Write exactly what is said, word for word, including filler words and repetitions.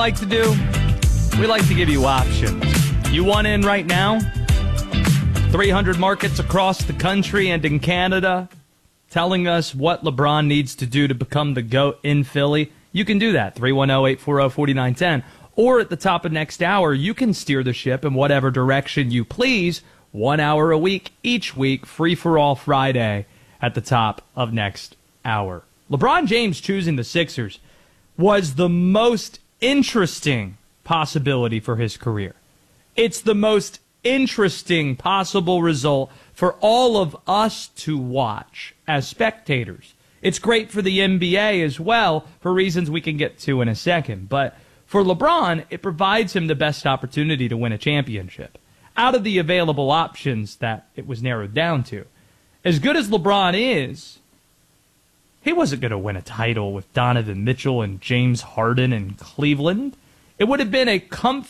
like to do? We like to give you options. You want in right now? three hundred markets across the country and in Canada telling us what LeBron needs to do to become the GOAT in Philly. You can do that, three one zero, eight four zero, four nine one zero. Or at the top of next hour, you can steer the ship in whatever direction you please. One hour a week, each week, free-for-all Friday at the top of next hour. LeBron James choosing the Sixers was the most interesting possibility for his career. It's the most interesting possible result for all of us to watch as spectators. It's great for the N B A as well, for reasons we can get to in a second. But for LeBron, it provides him the best opportunity to win a championship. Out of the available options that it was narrowed down to. As good as LeBron is, he wasn't going to win a title with Donovan Mitchell and James Harden in Cleveland. It would have been a comfort